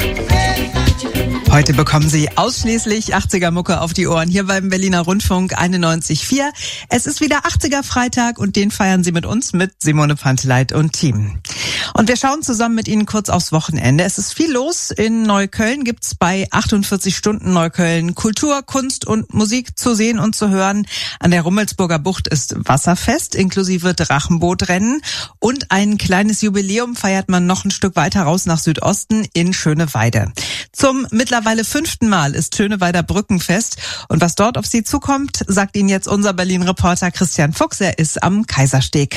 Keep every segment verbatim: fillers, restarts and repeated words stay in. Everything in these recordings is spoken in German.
Heute bekommen Sie ausschließlich achtziger-Mucke auf die Ohren hier beim Berliner Rundfunk einundneunzig Komma vier. Es ist wieder achtziger-Freitag und den feiern Sie mit uns, mit Simone Panteleit und Team. Und wir schauen zusammen mit Ihnen kurz aufs Wochenende. Es ist viel los. In Neukölln gibt's bei achtundvierzig Stunden Neukölln Kultur, Kunst und Musik zu sehen und zu hören. An der Rummelsburger Bucht ist Wasserfest inklusive Drachenbootrennen. Und ein kleines Jubiläum feiert man noch ein Stück weiter raus nach Südosten in Schöneweide. Zum mittlerweile fünften Mal ist Schöneweider Brückenfest. Und was dort auf Sie zukommt, sagt Ihnen jetzt unser Berlin-Reporter Christian Fuchs. Er ist am Kaisersteg.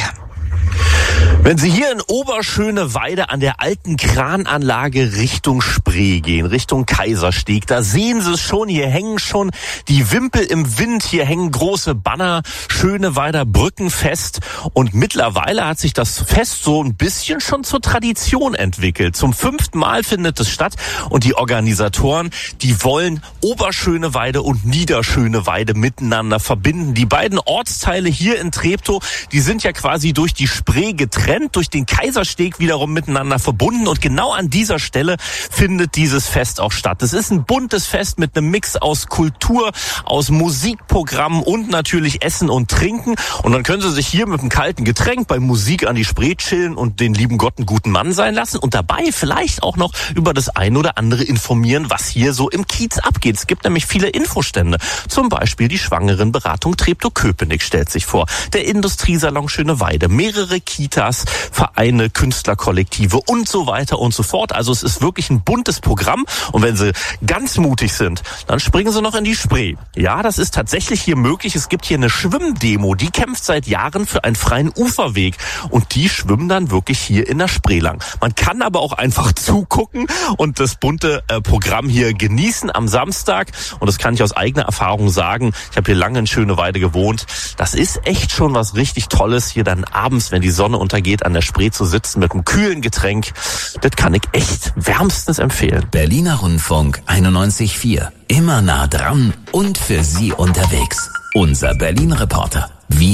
Wenn Sie hier in Oberschöneweide an der alten Krananlage Richtung Spree gehen, Richtung Kaisersteg, da sehen Sie es schon, hier hängen schon die Wimpel im Wind, hier hängen große Banner, Schöneweider Brückenfest, und mittlerweile hat sich das Fest so ein bisschen schon zur Tradition entwickelt. Zum fünften Mal findet es statt und die Organisatoren, die wollen Oberschöneweide und Niederschöneweide miteinander verbinden. Die beiden Ortsteile hier in Treptow, die sind ja quasi durch die Spree getrennt, durch den Kaisersteg wiederum miteinander verbunden, und genau an dieser Stelle findet dieses Fest auch statt. Es ist ein buntes Fest mit einem Mix aus Kultur, aus Musikprogrammen und natürlich Essen und Trinken, und dann können Sie sich hier mit einem kalten Getränk bei Musik an die Spree chillen und den lieben Gott einen guten Mann sein lassen und dabei vielleicht auch noch über das ein oder andere informieren, was hier so im Kiez abgeht. Es gibt nämlich viele Infostände, zum Beispiel die Schwangerenberatung Treptow-Köpenick stellt sich vor, der Industriesalon Schöneweide, mehrere Kitas, Vereine, Künstlerkollektive und so weiter und so fort. Also es ist wirklich ein buntes Programm, und wenn Sie ganz mutig sind, dann springen Sie noch in die Spree. Ja, das ist tatsächlich hier möglich. Es gibt hier eine Schwimmdemo, die kämpft seit Jahren für einen freien Uferweg, und die schwimmen dann wirklich hier in der Spree lang. Man kann aber auch einfach zugucken und das bunte äh, Programm hier genießen am Samstag, und das kann ich aus eigener Erfahrung sagen. Ich habe hier lange in Schöneweide gewohnt. Das ist echt schon was richtig Tolles, hier dann abends, wenn die Sonne untergeht, an der Spree zu sitzen mit einem kühlen Getränk. Das kann ich echt wärmstens empfehlen. Berliner Rundfunk einundneunzig Komma vier. Immer nah dran und für Sie unterwegs. Unser Berlin-Reporter.